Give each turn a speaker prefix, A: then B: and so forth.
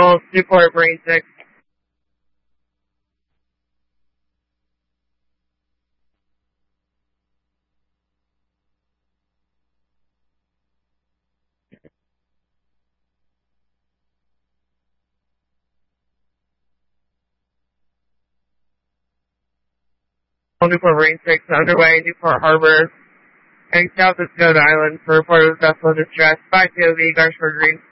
A: Vessel, Newport Marine 6. Newport Marine 6 underway, Newport Harbor, heading south of Stone Island for report of vessel distress. 5 POV, Garshford Green.